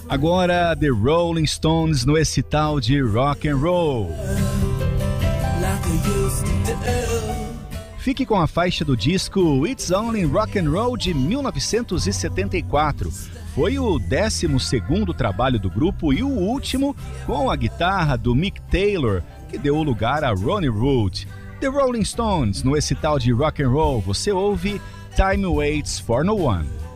Agora, The Rolling Stones no esse tal de rock and roll. Fique com a faixa do disco It's Only Rock and Roll de 1974. Foi o 12º trabalho do grupo e o último com a guitarra do Mick Taylor, que deu lugar a Ronnie Wood. The Rolling Stones no esse tal de rock and roll. Você ouve Time Waits for No One.